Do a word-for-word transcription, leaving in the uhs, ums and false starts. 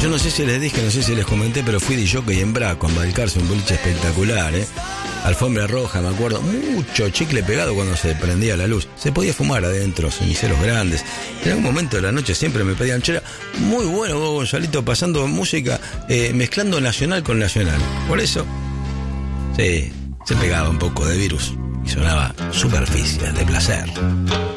Yo no sé si les dije, no sé si les comenté, pero fui de jockey en Braco, en Balcarce, un boliche espectacular, ¿eh? Alfombra roja, me acuerdo, mucho chicle pegado cuando se prendía la luz. Se podía fumar adentro, ceniceros grandes. En algún momento de la noche siempre me pedían chela. Muy bueno vos, Gonzalito, pasando música, eh, mezclando nacional con nacional. Por eso, sí, se pegaba un poco de virus y sonaba Superficie de Placer.